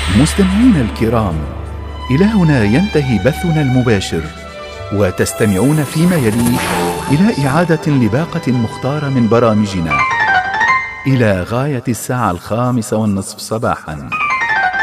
مستمعينا الكرام، إلى هنا ينتهي بثنا المباشر، وتستمعون فيما يلي إلى إعادة لباقة مختارة من برامجنا إلى غاية الساعة 5:30 صباحا.